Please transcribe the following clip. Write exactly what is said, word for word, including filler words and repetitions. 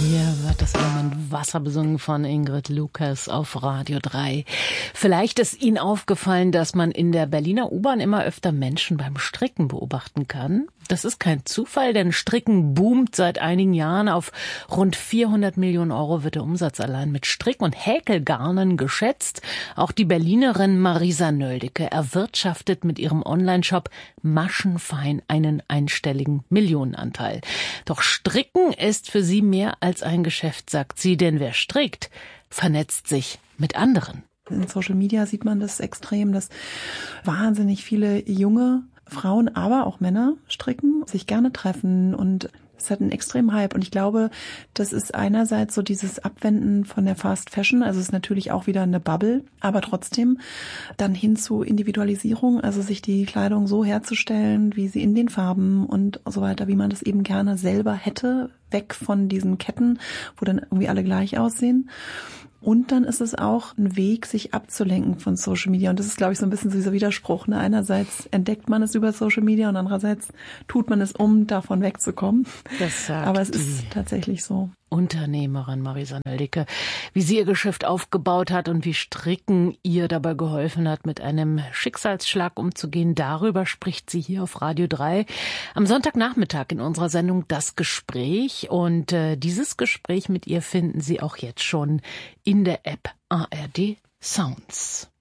Hier wird das Element Wasser besungen von Ingrid Lukas auf Radio drei. Vielleicht ist Ihnen aufgefallen, dass man in der Berliner U-Bahn immer öfter Menschen beim Stricken beobachten kann. Das ist kein Zufall, denn Stricken boomt seit einigen Jahren. Auf rund vierhundert Millionen Euro wird der Umsatz allein mit Strick- und Häkelgarnen geschätzt. Auch die Berlinerin Marisa Nöldecke erwirtschaftet mit ihrem Onlineshop Maschenfein einen einstelligen Millionenanteil. Doch Stricken ist für sie mehr als ein Geschäft, sagt sie, denn wer strickt, vernetzt sich mit anderen. In Social Media sieht man das extrem, dass wahnsinnig viele junge Frauen, aber auch Männer stricken, sich gerne treffen und es hat einen extremen Hype. Und ich glaube, das ist einerseits so dieses Abwenden von der Fast Fashion, also es ist natürlich auch wieder eine Bubble, aber trotzdem dann hin zu Individualisierung, also sich die Kleidung so herzustellen, wie sie in den Farben und so weiter, wie man das eben gerne selber hätte, weg von diesen Ketten, wo dann irgendwie alle gleich aussehen. Und dann ist es auch ein Weg, sich abzulenken von Social Media. Und das ist, glaube ich, so ein bisschen so dieser Widerspruch. Ne? Einerseits entdeckt man es über Social Media und andererseits tut man es, um davon wegzukommen. Das sagt Aber es ist tatsächlich so. Unternehmerin Marisa Nöldecke, wie sie ihr Geschäft aufgebaut hat und wie Stricken ihr dabei geholfen hat, mit einem Schicksalsschlag umzugehen. Darüber spricht sie hier auf Radio drei am Sonntagnachmittag in unserer Sendung Das Gespräch. Und äh, dieses Gespräch mit ihr finden Sie auch jetzt schon in der App A R D Sounds.